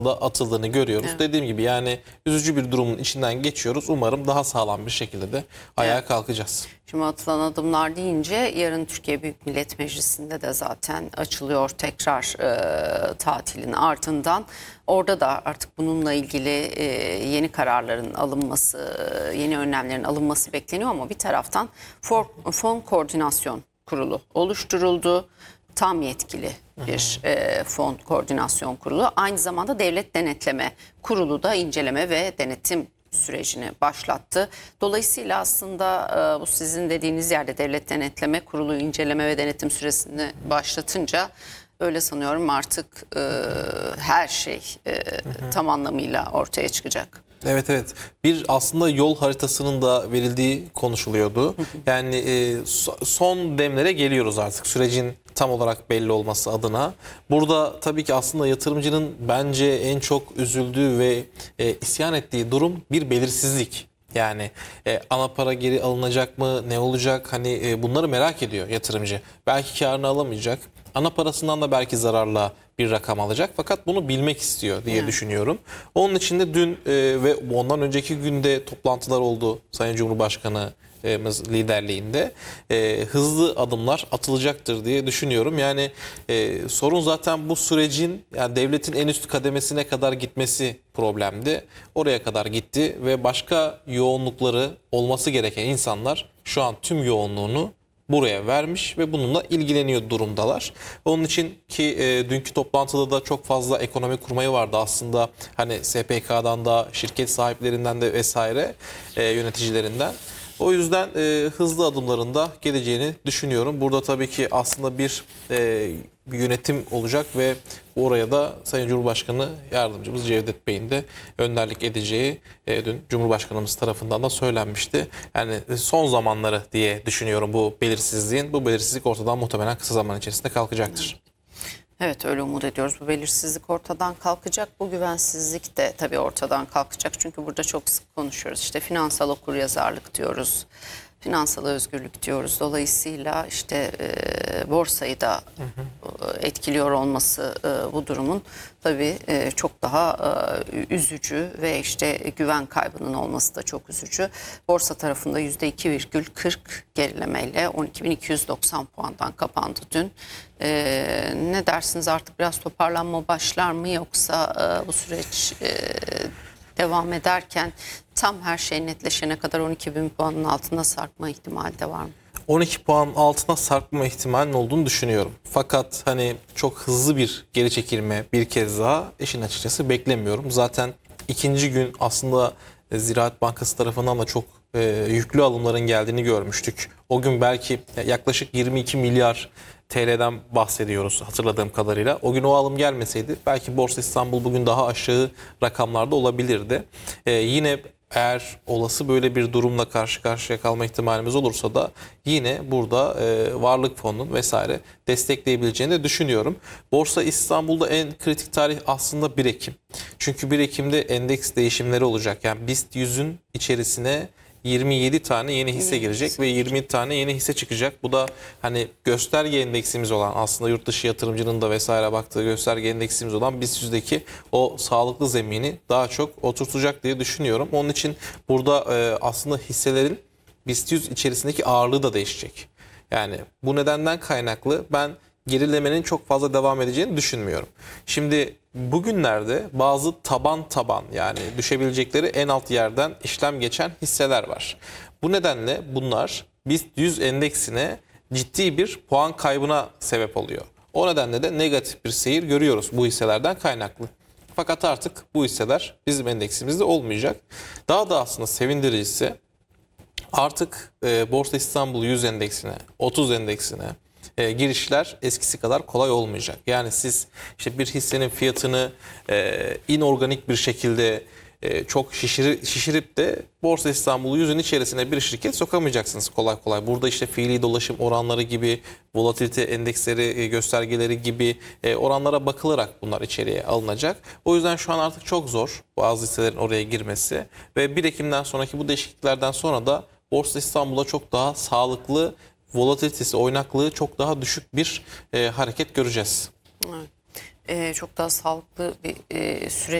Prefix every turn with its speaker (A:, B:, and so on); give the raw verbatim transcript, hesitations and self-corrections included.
A: da atıldığını görüyoruz.
B: Evet.
A: Dediğim gibi yani üzücü bir durumun içinden geçiyoruz. Umarım daha sağlam bir şekilde de ayağa
B: Evet.
A: kalkacağız.
B: Şimdi atılan adımlar deyince yarın Türkiye Büyük Millet Meclisi'nde de zaten açılıyor tekrar e, tatilin ardından. Orada da artık bununla ilgili e, yeni kararların alınması, yeni önlemlerin alınması bekleniyor ama bir taraftan for, Fon Koordinasyon Kurulu oluşturuldu. Tam yetkili bir e, fon koordinasyon kurulu. Aynı zamanda Devlet Denetleme Kurulu da inceleme ve denetim sürecini başlattı. Dolayısıyla aslında e, bu sizin dediğiniz yerde Devlet Denetleme Kurulu inceleme ve denetim süresini başlatınca öyle sanıyorum artık e, her şey e, tam anlamıyla ortaya çıkacak.
A: Evet evet. Bir aslında yol haritasının da verildiği konuşuluyordu. Yani e, so- son demlere geliyoruz artık sürecin tam olarak belli olması adına. Burada tabii ki aslında yatırımcının bence en çok üzüldüğü ve e, isyan ettiği durum bir belirsizlik. Yani e, ana para geri alınacak mı, ne olacak, hani e, bunları merak ediyor yatırımcı. Belki karını alamayacak, ana parasından da belki zararla bir rakam alacak, fakat bunu bilmek istiyor diye
B: Evet.
A: düşünüyorum. Onun için de dün e, ve ondan önceki günde toplantılar oldu Sayın Cumhurbaşkanı liderliğinde. E, hızlı adımlar atılacaktır diye düşünüyorum. Yani e, sorun zaten bu sürecin, yani devletin en üst kademesine kadar gitmesi problemdi. Oraya kadar gitti ve başka yoğunlukları olması gereken insanlar şu an tüm yoğunluğunu buraya vermiş ve bununla ilgileniyor durumdalar. Onun için ki e, dünkü toplantıda da çok fazla ekonomi kurmayı vardı aslında. Hani S P K'dan da, şirket sahiplerinden de vesaire, e, yöneticilerinden. O yüzden e, hızlı adımlarında geleceğini düşünüyorum. Burada tabii ki aslında bir, e, bir yönetim olacak ve oraya da Sayın Cumhurbaşkanı Yardımcımız Cevdet Bey'in de önderlik edeceği e, dün Cumhurbaşkanımız tarafından da söylenmişti. Yani son zamanları diye düşünüyorum bu belirsizliğin. Bu belirsizlik ortadan muhtemelen kısa zaman içerisinde kalkacaktır.
B: Evet, öyle umut ediyoruz. Bu belirsizlik ortadan kalkacak. Bu güvensizlik de tabii ortadan kalkacak. Çünkü burada çok sık konuşuyoruz. İşte finansal okuryazarlık diyoruz. Finansal özgürlük diyoruz. Dolayısıyla işte e, borsayı da hı hı. etkiliyor olması e, bu durumun tabii e, çok daha e, üzücü ve işte güven kaybının olması da çok üzücü. Borsa tarafında yüzde iki virgül kırk gerilemeyle on iki bin iki yüz doksan puandan kapandı dün. E, ne dersiniz, artık biraz toparlanma başlar mı, yoksa e, bu süreç e, devam ederken tam her şey netleşene kadar on iki bin puanın altında sarkma ihtimali de var mı?
A: on iki puan altına sarkma ihtimalinin olduğunu düşünüyorum. Fakat hani çok hızlı bir geri çekilme bir kez daha işin açıkçası beklemiyorum. Zaten ikinci gün aslında Ziraat Bankası tarafından da çok e, yüklü alımların geldiğini görmüştük. O gün belki yaklaşık yirmi iki milyar T L'den bahsediyoruz hatırladığım kadarıyla. O gün o alım gelmeseydi belki Borsa İstanbul bugün daha aşağı rakamlarda olabilirdi. E, yine eğer olası böyle bir durumla karşı karşıya kalma ihtimalimiz olursa da yine burada e, varlık fonunun vesaire destekleyebileceğini de düşünüyorum. Borsa İstanbul'da en kritik tarih aslında bir Ekim. Çünkü bir Ekim'de endeks değişimleri olacak. Yani BIST yüzün içerisine yirmi yedi tane yeni hisse girecek ve yirmi tane yeni hisse çıkacak. Bu da hani gösterge endeksimiz olan, aslında yurt dışı yatırımcının da vesaire baktığı gösterge endeksimiz olan BIST yüzdeki o sağlıklı zemini daha çok oturtacak diye düşünüyorum. Onun için burada e, aslında hisselerin BIST yüz içerisindeki ağırlığı da değişecek. Yani bu nedenden kaynaklı ben gerilemenin çok fazla devam edeceğini düşünmüyorum. Şimdi bugünlerde bazı taban taban, yani düşebilecekleri en alt yerden işlem geçen hisseler var. Bu nedenle bunlar BIST yüz endeksine ciddi bir puan kaybına sebep oluyor. O nedenle de negatif bir seyir görüyoruz bu hisselerden kaynaklı. Fakat artık bu hisseler bizim endeksimizde olmayacak. Daha da aslında sevindiricisi, artık e, Borsa İstanbul yüz endeksine, otuz endeksine e, girişler eskisi kadar kolay olmayacak. Yani siz işte bir hissenin fiyatını e, inorganik bir şekilde e, çok şişir, şişirip de Borsa İstanbul yüzün içerisine bir şirket sokamayacaksınız kolay kolay. Burada işte fiili dolaşım oranları gibi, volatilite endeksleri, e, göstergeleri gibi e, oranlara bakılarak bunlar içeriye alınacak. O yüzden şu an artık çok zor bazı hisselerin oraya girmesi ve bir Ekim'den sonraki bu değişikliklerden sonra da Borsa İstanbul'da çok daha sağlıklı, volatilitesi, oynaklığı çok daha düşük bir e, hareket göreceğiz.
B: Evet. e, çok daha sağlıklı bir e, süreç